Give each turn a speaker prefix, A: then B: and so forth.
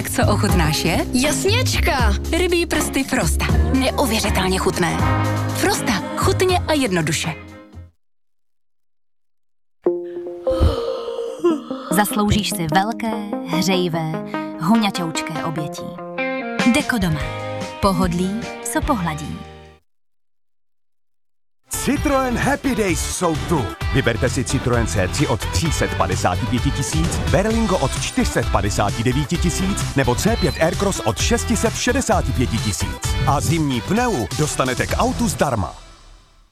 A: Tak co ochutnáš je?
B: Jasněčka!
A: Rybí prsty Frosta. Neuvěřitelně chutné. Frosta. Chutně a jednoduše.
C: Zasloužíš si velké, hřejivé, huňaťoučké obětí. Deko doma. Pohodlí, co pohladí.
D: Citroën Happy Days jsou tu. Vyberte si Citroën C3 od 355 000, Berlingo od 459 000 nebo C5 Aircross od 665 000. A zimní pneu dostanete k autu zdarma.